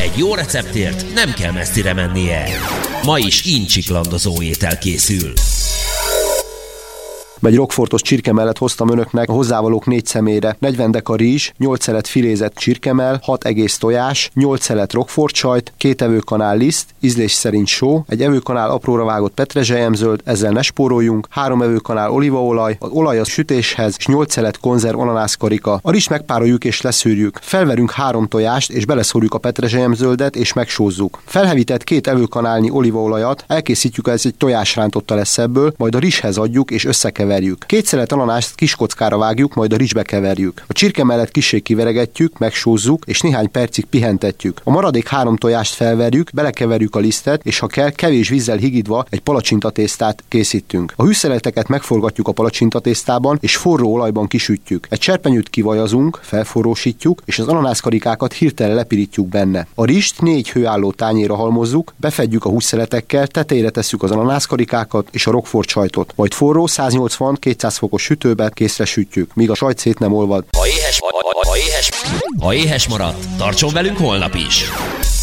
Egy jó receptért nem kell messzire mennie. Ma is incsiklandozó étel készül. Egy roquefortos csirke mellett hoztam önöknek a hozzávalók 4 személyre: 40 deka rizs, 8 szelet filézett csirkemell, 6 egész tojás, 8 szelet roquefort sajt, 2 evőkanál liszt, ízlés szerint só, 1 evőkanál apróra vágott petrezselyemzöld, ezzel ne spóroljunk, 3 evőkanál olívaolaj, az olaj a sütéshez, és 8 szelet konzerv ananászkarika. A rizst megpároljuk és leszűrjük. Felverünk 3 tojást, és beleszórjuk a petrezselyemzöldet, és megsózzuk. Felhevített 2 evőkanálnyi olívaolajat, elkészítjük, ez egy tojásrántotta lesz ebből, majd a rizshez adjuk, és összekeverjük. 2 szelet ananást kis kockára vágjuk, majd a rizsbe keverjük. A csirke mellett kissé kiveregetjük, megsózzuk, és néhány percig pihentetjük. A maradék 3 tojást felverjük, belekeverjük a lisztet, és ha kell, kevés vízzel higítva egy palacsintatésztát készítünk. A hűszeleteket megforgatjuk a palacsintatésztában, és forró olajban kisütjük. Egy serpenyőt kivajazunk, felforrósítjuk, és az ananászkarikákat hirtelen lepirítjuk benne. A rizst 4 hőálló tányérra halmozzuk, befedjük a hússzeletekkel, tetejére tesszük az ananászkarikákat és a roquefort sajtot. Majd forró 180-200 fokos sütőbe készre sütjük, míg a sajt szét nem olvad. Ha éhes maradt, tartson velünk holnap is!